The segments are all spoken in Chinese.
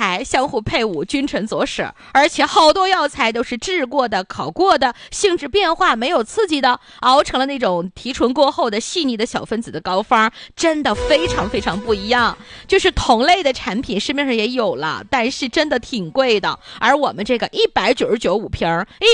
材相互配伍，君臣佐使，而且好多药材都是治过的、烤过的，性质变化没有刺激的，熬成了那种提纯过后的细腻的小分子的膏方，真的非常非常不一样。就是同类的产品市面上也有了，但是真的挺贵的。而我们这个199瓶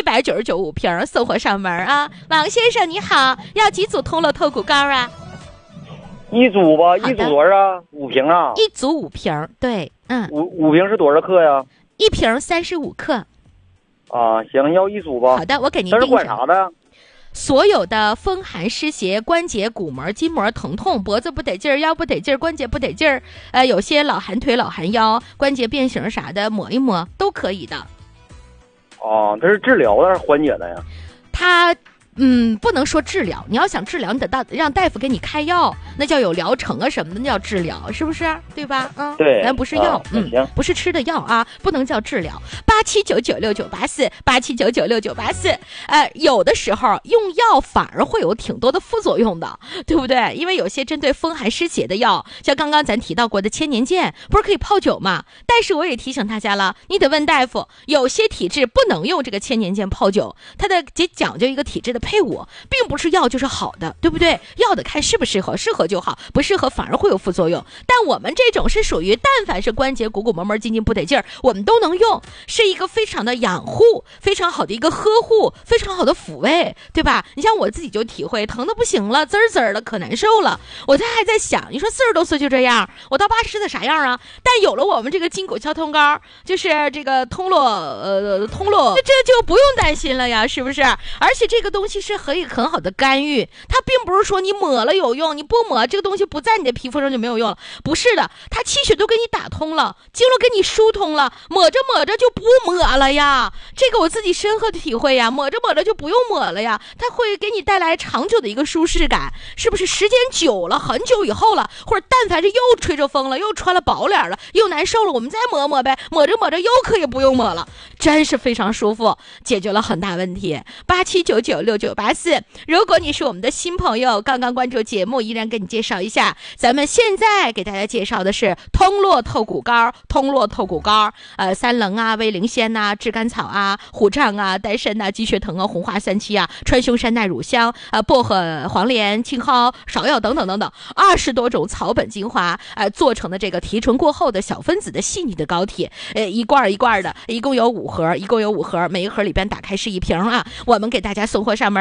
，199瓶送货上门啊！王先生你好，要几组通络透骨膏啊？ 一组吧，一组多少啊？5瓶啊？ 一组5瓶，对 ，5瓶是多少克呀 ？1瓶35克。 啊，行，要一组吧。 好的，我给您这是定上。 管啥的？ 所有的风寒湿邪、关节、骨膜、筋膜疼痛，脖子不得劲儿，腰不得劲儿，关节不得劲儿，有些老寒腿、老寒腰，关节变形啥的，抹一抹都可以的。 哦，这是治疗的还是缓解的呀？ 它不能说治疗，你要想治疗，你得让大夫给你开药，那叫有疗程啊什么的，那叫治疗，是不是？对吧？ 对， 咱不是药， 行， 不是吃的药啊，不能叫治疗。87996984，87996984，有的时候用药反而会有挺多的副作用的，对不对？因为有些针对风寒湿邪的药，像刚刚咱提到过的千年健，不是可以泡酒吗？但是我也提醒大家了，你得问大夫，有些体质不能用这个千年健泡酒，它的得讲究一个体质的配伍，并不是药就是好的，对不对？药得看适不适合，适合就好，不适合反而会有副作用。但我们这种是属于但凡是关节骨骨膜膜筋筋不得劲儿，我们都能用，是一个非常的养护，非常好的一个呵护，非常好的抚慰，对吧？你像我自己就体会，疼的不行了，滋儿滋儿的，可难受了。我还在想，你说40多岁就这样，我到80得啥样啊？但有了我们这个筋骨交通膏，就是这个通络，这就不用担心了呀，是不是？而且这个东西是可以很好的干预，它并不是说你抹了有用，你不抹这个东西不在你的皮肤上就没有用了，不是的，它气血都给你打通了，经络给你疏通了，抹着抹着就不抹了呀。这个我自己深刻的体会呀，抹着抹着就不用抹了呀，它会给你带来长久的一个舒适感，是不是？时间久了，很久以后了，或者但凡是又吹着风了，又穿了薄脸了，又难受了，我们再抹抹呗，抹着抹着又可以不用抹了，真是非常舒服，解决了很大问题。87996984，如果你是我们的新朋友，刚刚关注节目，依然给你介绍一下，咱们现在给大家介绍的是通络透骨膏，三棱啊、威灵仙啊、炙甘草啊、虎杖啊、丹参啊、鸡血藤啊、红花三七啊、川芎山奈乳香薄荷、黄连、青蒿、芍药等等等等，20多种草本精华做成的这个提纯过后的小分子的细腻的膏体，一罐一罐的，一共有5盒，每一盒里边打开是1瓶啊。我们给大家送货上门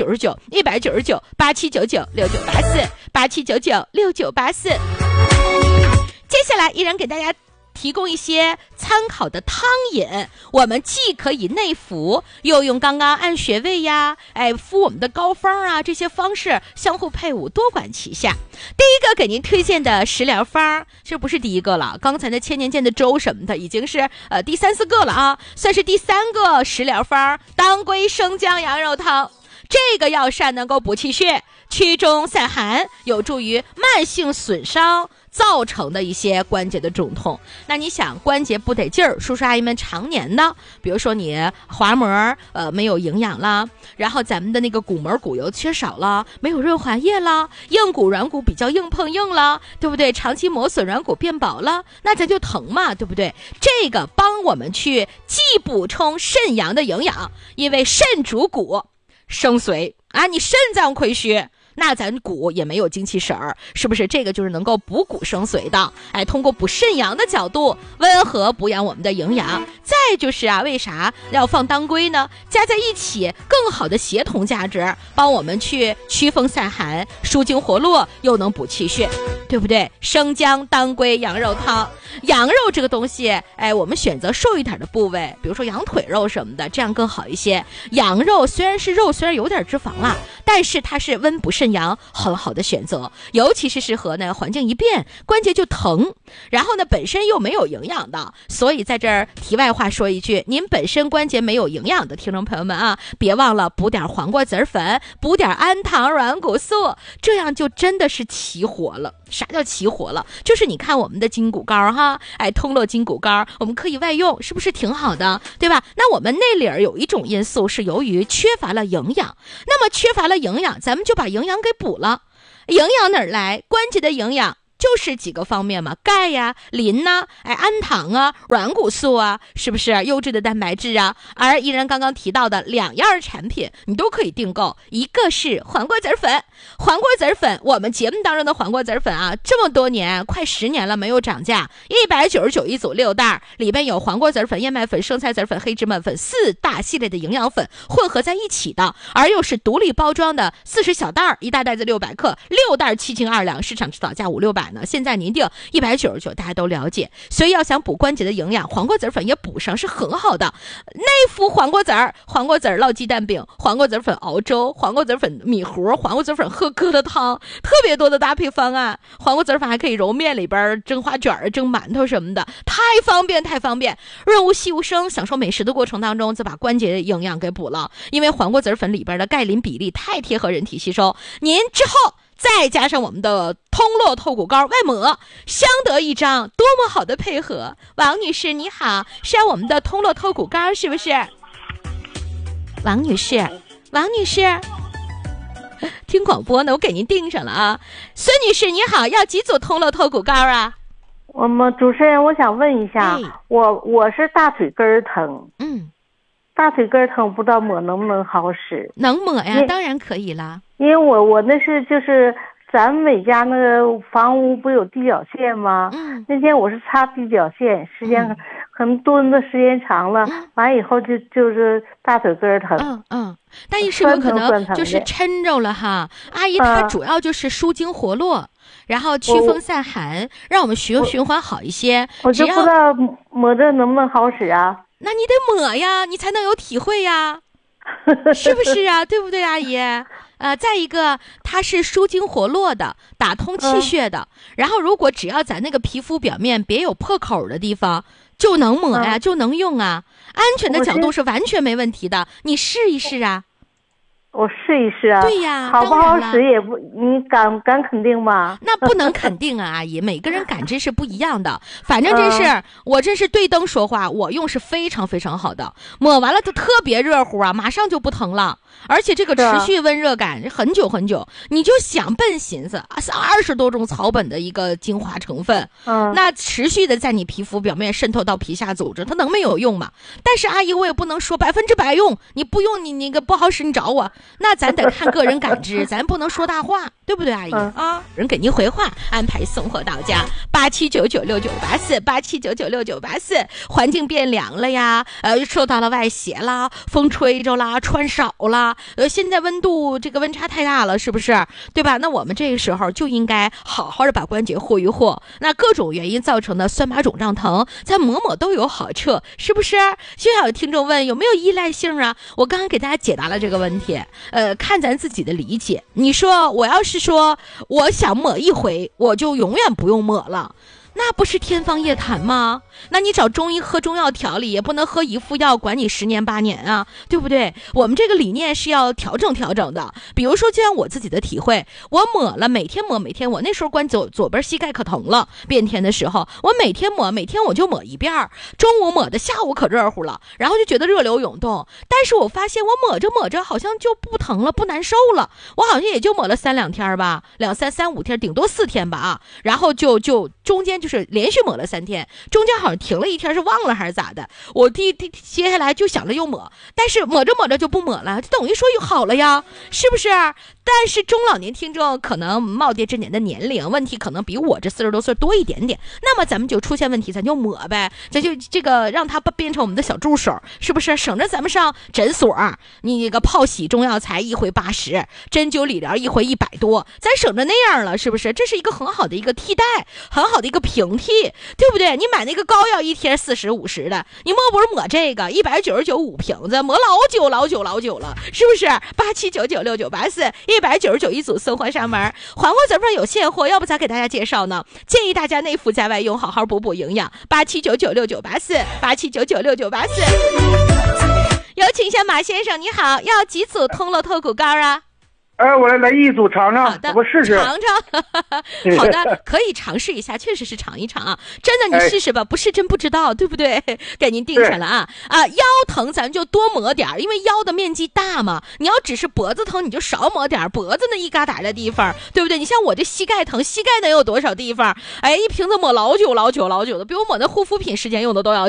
199，199，87996984，87996984。接下来依然给大家提供一些参考的汤饮，我们既可以内服，又用刚刚按穴位呀，敷我们的膏方啊，这些方式相互配伍，多管齐下。第一个给您推荐的食疗方，这不是第一个了，刚才的千年健的粥什么的已经是第3、4个了啊，算是第3个食疗方，当归生姜羊肉汤。这个药膳能够补气血、祛中散寒，有助于慢性损伤造成的一些关节的肿痛。那你想关节不得劲儿，叔叔阿姨们常年的，比如说你滑膜没有营养了，然后咱们的那个骨膜骨油缺少了，没有润滑液了，硬骨软骨比较硬碰硬了，对不对？长期磨损软骨变薄了，那咱就疼嘛，对不对？这个帮我们去既补充肾阳的营养，因为肾主骨生髓啊，你肾脏亏虚，那咱骨也没有精气神儿，是不是？这个就是能够补骨生髓的，通过补肾阳的角度，温和补养我们的营养。再就是为啥要放当归呢？加在一起，更好的协同价值，帮我们去祛风散寒、舒筋活络，又能补气血，对不对？生姜、当归、羊肉汤。羊肉这个东西，我们选择瘦一点的部位，比如说羊腿肉什么的，这样更好一些。羊肉虽然是肉，虽然有点脂肪啦，但是它是温补肾阳很好的选择，尤其是适合呢环境一变关节就疼，然后呢本身又没有营养的。所以在这儿题外话说一句，您本身关节没有营养的听众朋友们啊，别忘了补点黄瓜籽粉，补点氨糖软骨素，这样就真的是齐活了。啥叫齐活了？就是你看我们的筋骨膏哈，通络筋骨膏，我们可以外用，是不是挺好的，对吧？那我们内里有一种因素是由于缺乏了营养，那么缺乏了营养，咱们就把营养给补了。营养哪儿来？关节的营养就是几个方面嘛，钙呀、磷呐、氨糖啊、软骨素啊，是不是优质的蛋白质啊？而依然刚刚提到的2样产品，你都可以订购，一个是黄瓜籽粉，黄瓜籽粉，我们节目当中的黄瓜籽粉啊，这么多年，快10年了没有涨价，199一组6袋，里边有黄瓜籽粉、燕麦粉、生菜籽粉、黑芝麻粉4大系列的营养粉混合在一起的，而又是独立包装的40小袋，一大袋子600克，6袋7斤2两，市场指导价500-600呢，现在您订199，大家都了解，所以要想补关节的营养，黄瓜籽粉也补上是很好的。内服黄瓜籽烙鸡蛋饼，黄瓜籽粉熬粥，黄瓜籽粉米糊，黄瓜籽粉喝疙瘩汤，特别多的搭配方案。黄瓜籽粉还可以揉面里边蒸花卷、蒸馒头什么的，太方便。润物细无声，享受美食的过程当中，就把关节营养给补了。因为黄瓜籽粉里边的钙磷比例太贴合人体吸收，您之后再加上我们的通络透骨膏外抹，相得益彰，多么好的配合！王女士你好，是要我们的通络透骨膏是不是？王女士，听广播呢，我给您订上了啊。孙女士你好，要几组通络透骨膏啊？ 我们主持人，我想问一下，我是大腿根疼，大腿根疼，不知道抹能不能好使？ 能抹呀，当然可以啦。 因为我那是就是咱们每家那个房屋不有地脚线吗？那天我是擦地脚线，时间可能蹲的时间长了，完以后就是大腿根疼。 但是有可能就是抻着了哈。阿姨她主要就是舒筋活络，然后驱风散寒，让我们循环好一些。 我就不知道抹这能不能好使啊？ 那你得抹呀，你才能有体会呀，是不是啊？对不对，阿姨？再一个，它是舒筋活络的，打通气血的。然后，如果只要在那个皮肤表面别有破口的地方，就能抹呀，就能用啊。安全的角度是完全没问题的，你试一试啊。 我试一试啊。 对呀， 好不好使也不，你敢肯定吗？ 那不能肯定啊，阿姨，每个人感知是不一样的。反正我这是对灯说话，我用是非常非常好的，抹完了它特别热乎啊，马上就不疼了，而且这个持续温热感很久很久。你就想笨寻思，20多种草本的一个精华成分，那持续的在你皮肤表面渗透到皮下组织，它能没有用吗？但是阿姨，我也不能说100%用，你不用你那个不好使，你找我。那咱得看个人感知，咱不能说大话，对不对，阿姨啊？人给您回话，安排送货到家，87996984，87996984。环境变凉了呀，受到了外邪啦，风吹着啦，穿少啦，现在温度这个温差太大了，是不是？对吧？那我们这个时候就应该好好的把关节护一护。那各种原因造成的酸麻肿胀疼，咱抹都有好处，是不是？就像有听众问有没有依赖性啊？我刚刚给大家解答了这个问题。看咱自己的理解。你说我要是说我想抹一回，我就永远不用抹了，那不是天方夜谭吗？那你找中医喝中药调理，也不能喝一副药管你10年8年啊，对不对？我们这个理念是要调整的。比如说，就像我自己的体会，我抹了，每天，我那时候关左边膝盖可疼了，变天的时候，我每天我就抹一遍，中午抹的，下午可热乎了，然后就觉得热流涌动。但是我发现我抹着好像就不疼了，不难受了，我好像也就抹了3-2天吧，3-5天，顶多4天吧啊，然后就中间就是连续抹了3天，中间好像停了1天，是忘了还是咋的？我接下来就想着又抹，但是抹着就不抹了，就等于说又好了呀，是不是？但是中老年听众可能耄耋之年的年龄问题可能比我这40多岁多一点点，那么咱们就出现问题，咱就抹呗，咱就这个让它变成我们的小助手，是不是？省着咱们上诊所，你那个泡洗中药材1回80，针灸理疗1回100多，咱省着那样了，是不是？这是一个很好的一个替代，很好的一个平替，对不对？你买那个膏药1贴40-50的，你不是抹这个199-5瓶子，抹老久了，是不是？87996984，199一组送货上门。黄瓜籽粉有现货，要不咋给大家介绍呢？建议大家内服在外用，好好补营养。87996984，87996984。有请一下马先生，你好，要几组通络透骨膏啊？ 我来一组尝尝，我试试尝尝。好的，可以尝试一下，确实是尝一尝啊。真的，你试试吧，不是真不知道，对不对？给您定上了啊。腰疼咱就多抹点，因为腰的面积大嘛。你要只是脖子疼，你就少抹点脖子那一疙瘩的地方，对不对？你像我这膝盖疼，膝盖能有多少地方？一瓶子抹老久的，比我抹那护肤品时间用的都要